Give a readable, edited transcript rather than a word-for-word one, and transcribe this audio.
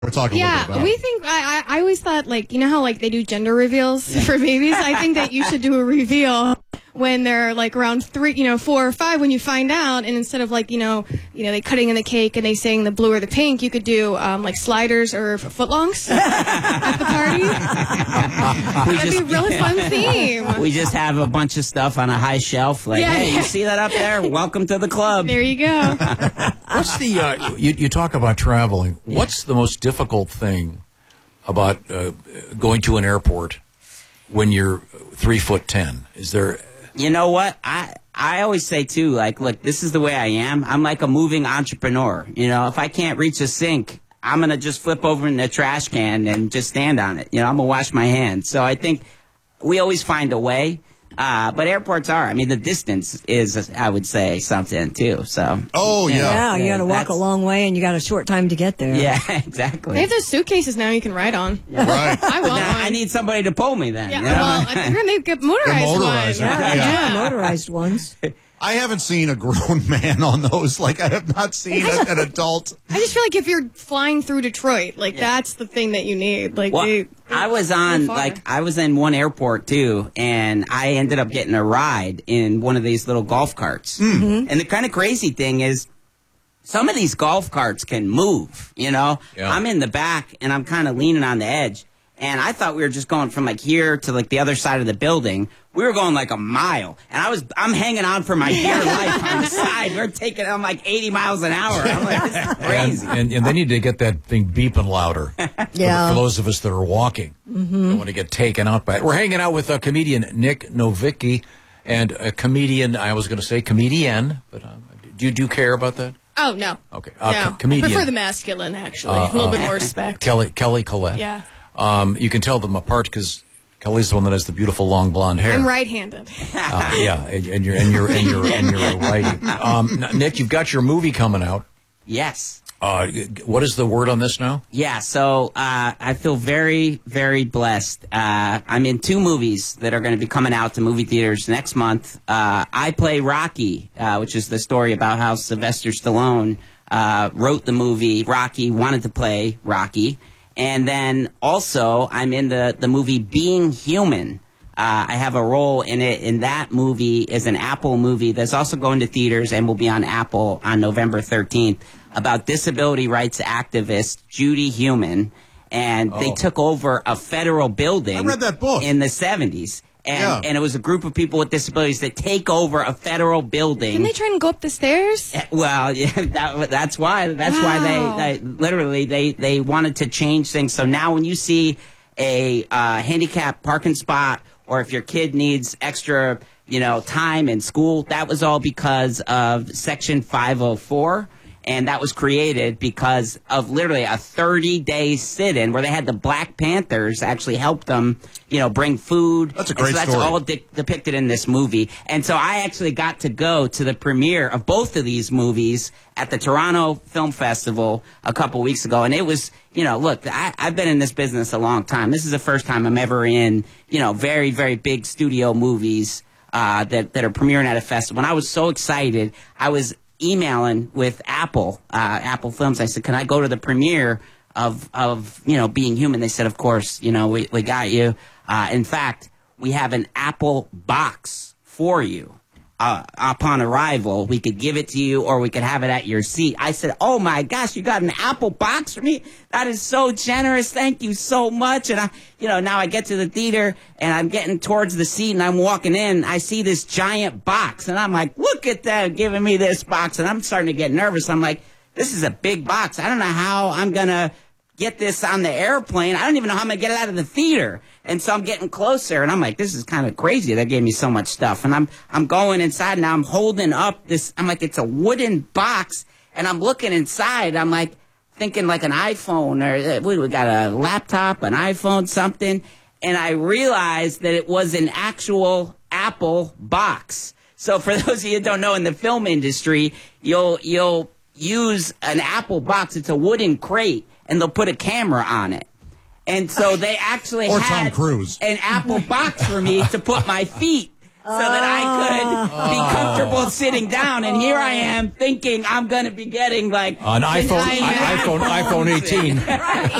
We're talking a little bit about. We think, I always thought, like, you know how, like, they do gender reveals for babies? I think that you should do a reveal when they're, like, around 4 or 5 when you find out, and instead of, like, they cutting in the cake and they saying the blue or the pink, you could do, like, sliders or footlongs at the party. That'd be a really fun theme. We just have a bunch of stuff on a high shelf, like, hey, you see that up there? Welcome to the club. There you go. What's the, you talk about traveling. What's the most difficult thing about going to an airport when you're 3'10"? Is there... You know what? I always say, too, like, look, this is the way I am. I'm like a moving entrepreneur. You know, if I can't reach a sink, I'm going to just flip over in the trash can and just stand on it. You know, I'm going to wash my hands. So I think we always find a way. But airports are. I mean, the distance is, I would say, something, too. So. Oh, yeah. Yeah, you got to walk a long way, and you got a short time to get there. Yeah, exactly. They have those suitcases now you can ride on. Yeah. Right. I want one. I need somebody to pull me then. Yeah, you know? well, I think they get motorized ones. Yeah, motorized ones. I haven't seen a grown man on those. Like, I have not seen an adult. I just feel like if you're flying through Detroit, like, that's the thing that you need. Like, well, I was in one airport, too, and I ended up getting a ride in one of these little golf carts. Mm-hmm. And the kind of crazy thing is, some of these golf carts can move, you know? Yeah. I'm in the back, and I'm kind of leaning on the edge. And I thought we were just going from, like, here to, like, the other side of the building. We were going, like, a mile. And I'm hanging on for my dear life on the side. We're taking, I'm like, 80 miles an hour. I'm like, this is crazy. And they need to get that thing beeping louder. Yeah. For those of us that are walking. Mm-hmm. Don't want to get taken out by it. We're hanging out with comedian Nick Novicki and a comedian, I was going to say comedian, but do you care about that? Oh, no. Okay. No. Comedian. I prefer the masculine, actually. A little bit more respect. Kelly Collette. Yeah. You can tell them apart because Kelly's the one that has the beautiful long blonde hair. I'm right-handed. Yeah, and you're righty. Nick, you've got your movie coming out. Yes. What is the word on this now? Yeah, so I feel very, very blessed. I'm in 2 movies that are going to be coming out to movie theaters next month. I play Rocky, which is the story about how Sylvester Stallone wrote the movie Rocky, wanted to play Rocky. And then also, I'm in the movie Being Human. I have a role in it, and that movie is an Apple movie that's also going to theaters and will be on Apple on November 13th about disability rights activist Judy Heumann. And they took over a federal building. I read that book. In the 70s. And it was a group of people with disabilities that take over a federal building. Didn't they try and go up the stairs? Well, yeah, that's why. That's why they wanted to change things. So now when you see a handicapped parking spot, or if your kid needs extra, time in school, that was all because of Section 504. And that was created because of literally a 30-day sit-in where they had the Black Panthers actually help them, bring food. That's a great story. That's all depicted in this movie. And so I actually got to go to the premiere of both of these movies at the Toronto Film Festival a couple weeks ago. And it was, look, I've been in this business a long time. This is the first time I'm ever in, very, very big studio movies that are premiering at a festival. And I was so excited. I was emailing with Apple Films. I said, can I go to the premiere of Being Human? They said, of course, we got you. In fact, we have an Apple box for you. Upon arrival, we could give it to you or we could have it at your seat. I said, oh my gosh, you got an Apple box for me? That is so generous. Thank you so much. And now I get to the theater and I'm getting towards the seat and I'm walking in. I see this giant box and I'm like, look at them giving me this box. And I'm starting to get nervous. I'm like, this is a big box. I don't know how I'm going to get this on the airplane. I don't even know how I'm going to get it out of the theater. And so I'm getting closer, and I'm like, this is kind of crazy. They gave me so much stuff. And I'm going inside, and I'm holding up this, I'm like, it's a wooden box, and I'm looking inside. I'm like, thinking like an iPhone, or we got a laptop, an iPhone, something. And I realized that it was an actual Apple box. So for those of you who don't know, in the film industry, you'll use an Apple box. It's a wooden crate, and they'll put a camera on it. And so they actually had Tom Cruise. an Apple box for me to put my feet. so that I could be comfortable sitting down. And here I am thinking I'm going to be getting like an iPhone 18.